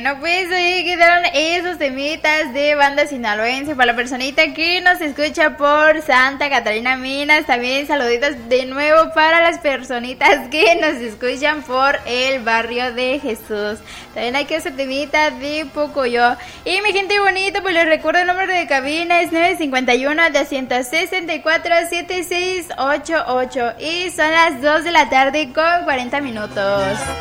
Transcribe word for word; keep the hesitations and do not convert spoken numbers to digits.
No, pues ahí quedaron esos temitas de banda sinaloense para la personita que nos escucha por Santa Catarina, Minas. También saluditos de nuevo para las personitas que nos escuchan por el barrio de Jesús. También hay que hacer temita de Pocoyo. Y mi gente bonita, pues les recuerdo el número de cabina es nueve cinco uno, dos seis cuatro, siete seis ocho ocho. Y son las dos de la tarde con cuarenta minutos.